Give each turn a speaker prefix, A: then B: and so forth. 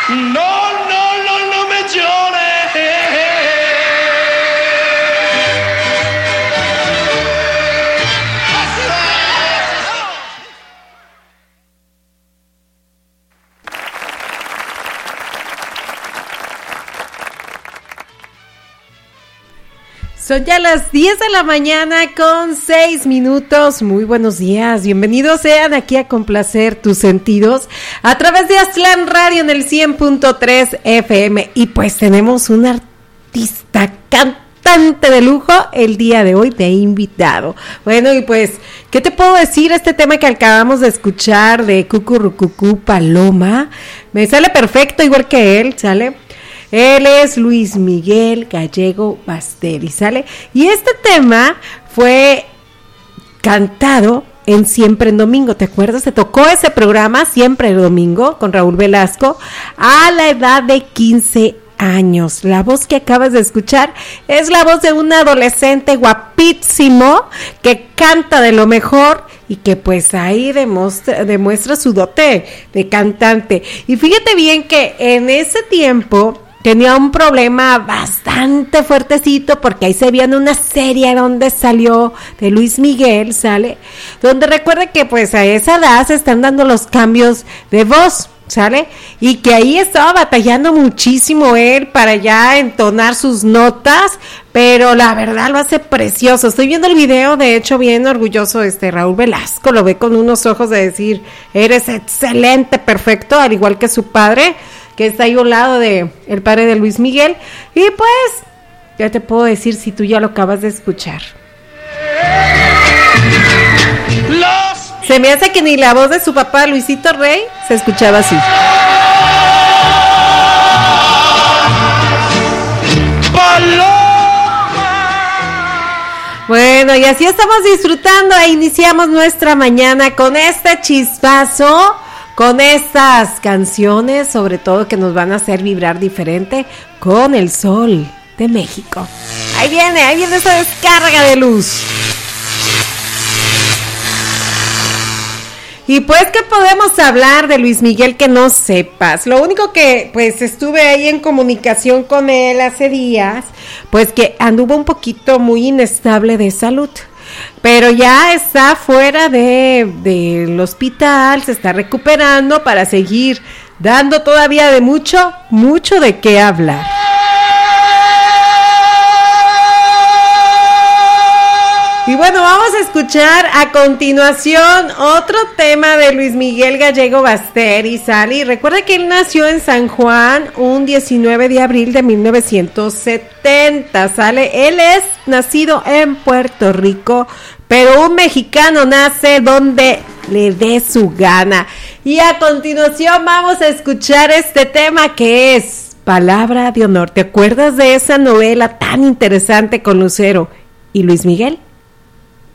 A: No me llores.
B: Son ya las 10 de la mañana con 6 minutos. Muy buenos días, bienvenidos sean aquí a complacer tus sentidos a través de Aztlán Radio en el 100.3 FM. Y pues tenemos un artista cantante de lujo el día de hoy de invitado. Bueno, y pues, ¿qué te puedo decir? Este tema que acabamos de escuchar de Cucurrucucú Paloma, me sale perfecto igual que él, ¿sale? Él es Luis Miguel Gallego Basteri, ¿sale? Y este tema fue cantado en Siempre en Domingo, ¿te acuerdas? Se tocó ese programa Siempre en Domingo con Raúl Velasco a la edad de 15 años. La voz que acabas de escuchar es la voz de un adolescente guapísimo que canta de lo mejor y que pues ahí demuestra su dote de cantante. Y fíjate bien que en ese tiempo tenía un problema bastante fuertecito porque ahí se veía en una serie donde salió de Luis Miguel, ¿sale? Donde recuerda que pues a esa edad se están dando los cambios de voz, ¿sale? Y que ahí estaba batallando muchísimo él para ya entonar sus notas, pero la verdad lo hace precioso. Estoy viendo el video, de hecho bien orgulloso Raúl Velasco, lo ve con unos ojos de decir, eres excelente, perfecto, al igual que su padre, que está ahí a un lado de el padre de Luis Miguel. Y pues, ya te puedo decir si tú ya lo acabas de escuchar. Se me hace que ni la voz de su papá, Luisito Rey, se escuchaba así. Bueno, y así estamos disfrutando e iniciamos nuestra mañana con este chispazo, con estas canciones, sobre todo que nos van a hacer vibrar diferente, con el sol de México. Ahí viene esa descarga de luz. Y pues, ¿qué podemos hablar de Luis Miguel que no sepas? Lo único que, pues, estuve ahí en comunicación con él hace días, pues que anduvo un poquito muy inestable de salud. Pero ya está fuera del hospital, se está recuperando para seguir dando todavía de mucho de qué hablar. Y bueno, vamos a escuchar a continuación otro tema de Luis Miguel Gallego Basteri, ¿sale? Y recuerda que él nació en San Juan un 19 de abril de 1970, ¿sale? Él es nacido en Puerto Rico, pero un mexicano nace donde le dé su gana. Y a continuación vamos a escuchar este tema que es Palabra de Honor. ¿Te acuerdas de esa novela tan interesante con Lucero y Luis Miguel?